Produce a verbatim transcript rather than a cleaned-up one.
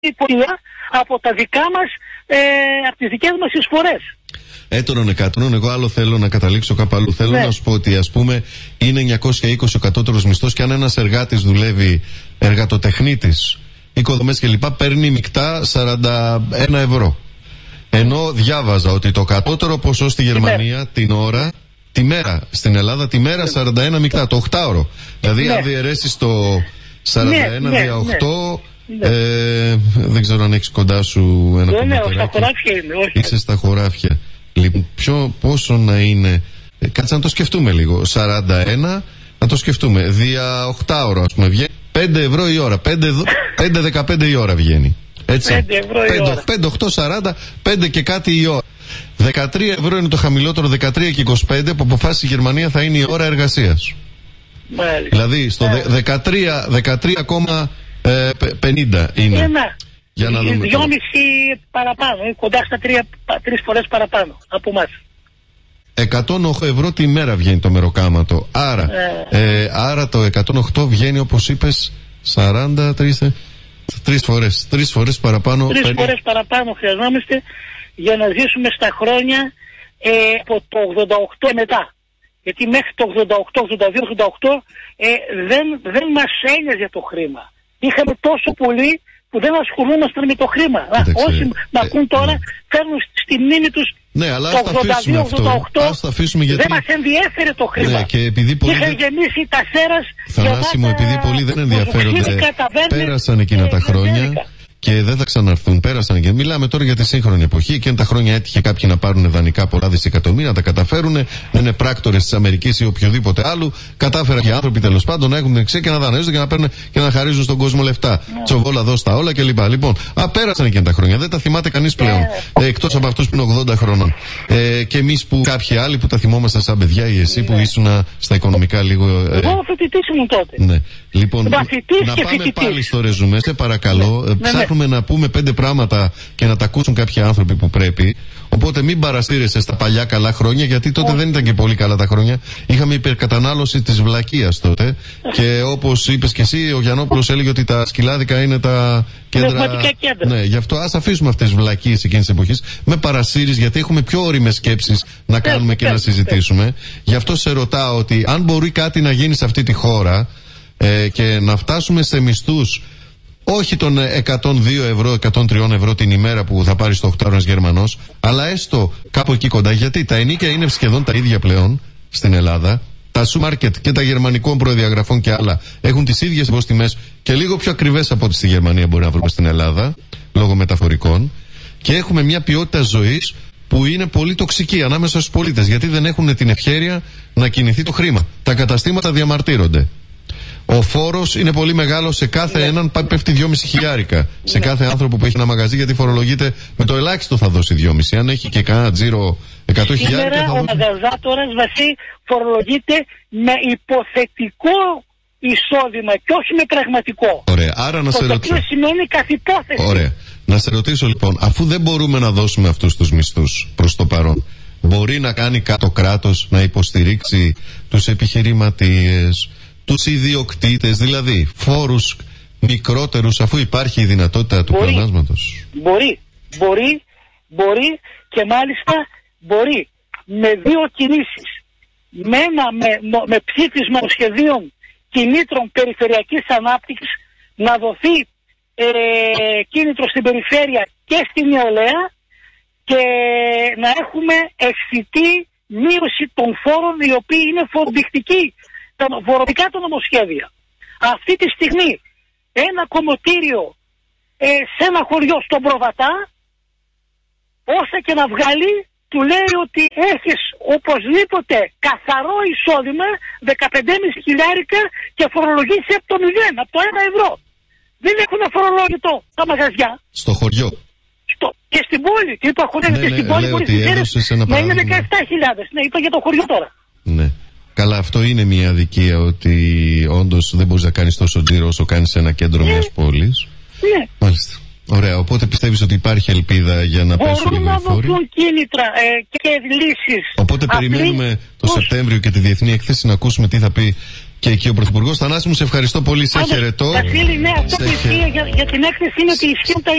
υποτιά από τα δικά μας, ε, από τις δικές μας εισφορές. Έτονον εκατόν, εγώ άλλο θέλω να καταλήξω κάπου αλλού. Θέλω ναι. να σου πω ότι, ας πούμε, είναι εννιακόσια είκοσι ο κατώτερος μισθός και αν ένας εργάτης δουλεύει, εργατοτεχνίτης, οικοδομές κλπ., παίρνει μεικτά σαράντα ένα ευρώ. Ενώ διάβαζα ότι το κατώτερο ποσό στη Γερμανία ναι. την ώρα, τη μέρα στην Ελλάδα, τη μέρα σαράντα ένα μεικτά, το οκτάωρο. Δηλαδή, ναι. αν διαιρέσεις το σαράντα ένα ναι, δια οκτώ. Ναι. Ε, δεν ξέρω αν έχεις κοντά σου ένα κομματεράκι. Ναι, στα χωράφια είναι. Όχι. Είσαι στα χωράφια. Λοιπόν, ποιο, πόσο να είναι, ε, κάτσε να το σκεφτούμε λίγο. σαράντα ένα, να το σκεφτούμε. Δια οκτάωρο, ας πούμε, βγαίνει πέντε ευρώ η ώρα. πέντε δεκαπέντε η ώρα βγαίνει. Έτσι. πέντε ευρώ η ώρα. πέντε, οκτώ, σαράντα, πέντε και κάτι η ώρα. δεκατρία ευρώ είναι το χαμηλότερο, δεκατρία και είκοσι πέντε που αποφάσισε η Γερμανία θα είναι η ώρα εργασίας. Μάλιστα. Δηλαδή στο δεκατρία, δεκατρία κόμμα πενήντα είναι. Ένα. Για να δούμε. δυόμιση παραπάνω, κοντά στα τρία, τρεις φορές παραπάνω από εμάς. εκατόν οκτώ ευρώ τη μέρα βγαίνει το μεροκάματο. Άρα, ε. Ε, άρα το εκατόν οκτώ βγαίνει, όπως είπες, σαράντα τρία, τρεις φορές. Τρεις φορές παραπάνω. Τρεις πέντε... φορές παραπάνω χρειαζόμαστε για να ζήσουμε στα χρόνια ε, από το ογδόντα οκτώ μετά. Γιατί μέχρι το ογδόντα οκτώ, ογδόντα δύο, ογδόντα οκτώ ε, δεν, δεν μας ένοιαζε το χρήμα. Είχαμε τόσο πολύ που δεν ασχολούμασταν με το χρήμα. Κοίταξε, όσοι με ακούν τώρα, ναι. φέρνουν στη μνήμη τους ναι, αλλά το ογδόντα δύο ογδόντα οκτώ. Ας τα αφήσουμε γιατί... Δεν μας ενδιέφερε το χρήμα. Ναι, και επειδή πολλοί είχαν δεν... γεμίσει τα σέρας. Θανάση μου, επειδή πολλοί δεν ενδιαφέρονται, πέρασαν εκείνα τα χρόνια και δεν θα ξαναρθούν. Πέρασαν και μιλάμε τώρα για τη σύγχρονη εποχή. Εκείνα τα χρόνια έτυχε κάποιοι να πάρουν δανεικά πολλά δισεκατομμύρια, να τα καταφέρουν, να είναι πράκτορες της Αμερικής ή οποιοδήποτε άλλου. Κατάφεραν και άνθρωποι τέλος πάντων να έχουν την εξή και να δανείζονται και να παίρνουν και να χαρίζουν στον κόσμο λεφτά. Yeah. Τσοβόλα, δώσ' τα όλα κλπ. Λοιπόν, α, πέρασαν εκείνα τα χρόνια. Δεν τα θυμάται κανείς πλέον. Yeah. Ε, εκτός από αυτούς που είναι ογδόντα χρόνων. Ε, και εμείς που κάποιοι άλλοι που τα θυμόμαστε σαν παιδιά ή εσύ yeah. που ήσουν στα οικονομικά λίγο. Ε, Εγώ φοιτητής ήμουν τότε. Ναι. Λοιπόν, να πάμε φοιτητής. Πάλι στο ρεζουμέ, σε παρακαλώ. Ναι. Ψάχνουμε ναι. να πούμε πέντε πράγματα και να τα ακούσουν κάποιοι άνθρωποι που πρέπει. Οπότε μην παραστήρεσαι στα παλιά καλά χρόνια, γιατί τότε oh. δεν ήταν και πολύ καλά τα χρόνια. Είχαμε υπερκατανάλωση της βλακείας τότε. Και όπως είπες και εσύ, ο Γιαννόπουλος έλεγε ότι τα σκυλάδικα είναι τα κέντρα. κέντρα. Ναι, γι' αυτό ας αφήσουμε αυτές τις βλακείες εκείνης της εποχής. Με παρασύρεις, γιατί έχουμε πιο ώριμες σκέψεις να κάνουμε και να συζητήσουμε. Γι' αυτό σε ρωτάω ότι αν μπορεί κάτι να γίνει σε αυτή τη χώρα ε, και να φτάσουμε σε μισθούς. Όχι των εκατόν δύο ευρώ, εκατόν τρία ευρώ την ημέρα που θα πάρει στο οκτάωρο ένας Γερμανός, αλλά έστω κάπου εκεί κοντά. Γιατί τα ενίκια είναι σχεδόν τα ίδια πλέον στην Ελλάδα. Τα σούπερ μάρκετ και τα γερμανικών προδιαγραφών και άλλα έχουν τις ίδιες τιμές και λίγο πιο ακριβές από ό,τι στη Γερμανία μπορεί να βρούμε στην Ελλάδα, λόγω μεταφορικών. Και έχουμε μια ποιότητα ζωής που είναι πολύ τοξική ανάμεσα στους πολίτες, γιατί δεν έχουν την ευχέρεια να κινηθεί το χρήμα. Τα καταστήματα διαμαρτύρονται. Ο φόρος είναι πολύ μεγάλος σε κάθε ναι. έναν, πέφτει δυόμισι χιλιάρικα. Ναι. Σε κάθε άνθρωπο που έχει ένα μαγαζί, γιατί φορολογείται με το ελάχιστο θα δώσει δυόμισι. Αν έχει και κανένα τζίρο εκατό χιλιάρικα. Σήμερα ο μαγαζάτορας Βασί φορολογείται με υποθετικό εισόδημα και όχι με πραγματικό. Ωραία, άρα να το σε ρωτήσω. Το σημαίνει καθ' υπόθεση. Ωραία. Να σε ρωτήσω λοιπόν, αφού δεν μπορούμε να δώσουμε αυτούς τους μισθούς προς το παρόν, μπορεί να κάνει το κράτος να υποστηρίξει τους επιχειρηματίες, τους ιδιοκτήτες, δηλαδή φόρους μικρότερους, αφού υπάρχει η δυνατότητα του πλεονάσματος? Μπορεί, μπορεί, μπορεί και μάλιστα μπορεί με δύο κινήσεις. Με ένα με, με ψήφισμα σχεδίων κινήτρων περιφερειακής ανάπτυξης να δοθεί ε, κίνητρο στην περιφέρεια και στην νεολαία και να έχουμε αισθητή μείωση των φόρων, οι οποίοι είναι φοροδικτικοί. Τα φορολογικά τα νομοσχέδια. Αυτή τη στιγμή ένα κομμωτήριο ε, σε ένα χωριό στον Προβατά, όσα και να βγάλει, του λέει ότι έχεις οπωσδήποτε καθαρό εισόδημα δεκαπέντε χιλιάδες πεντακόσια χιλιάρικα και φορολογήσει από το μηδέν, από το ένα ευρώ. Δεν έχουν φορολόγητο τα μαγαζιά. Στο χωριό. Στο, και στην πόλη. Τι είπα, χωρίς ναι, ναι, στην πόλη χωρίς να είναι δεκαεπτά χιλιάδες. Ναι, είπα για το χωριό τώρα. Ναι. Καλά, αυτό είναι μια αδικία, ότι όντως δεν μπορείς να κάνεις τόσο τζίρο όσο κάνεις σε ένα κέντρο yeah. μιας πόλης. Ναι. Yeah. Μάλιστα. Ωραία, οπότε πιστεύεις ότι υπάρχει ελπίδα για να πέσουν λίγο οι φόροι? Μπορούν να δοθούν κίνητρα ε, και λύσεις. Οπότε Αυτή... περιμένουμε το Πώς... Σεπτέμβριο και τη Διεθνή Έκθεση να ακούσουμε τι θα πει και εκεί ο Πρωθυπουργός. Θανάση μου, σε ευχαριστώ πολύ, σε χαιρετώ. Βασίλη, ναι, αυτό που ισχύει για, για την έκθεση είναι ότι ισχύουν τα